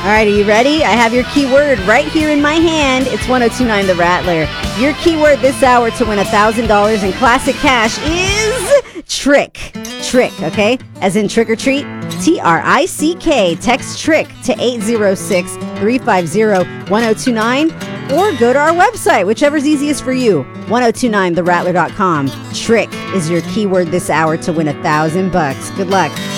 All right, are you ready? I have your keyword right here in my hand. It's 1029 The Rattler. Your keyword this hour to win $1,000 in classic cash is trick. Trick, okay? As in trick or treat. TRICK. Text trick to 806-350-1029 or go to our website, whichever's easiest for you. 1029therattler.com. Trick is your keyword this hour to win $1,000. Good luck.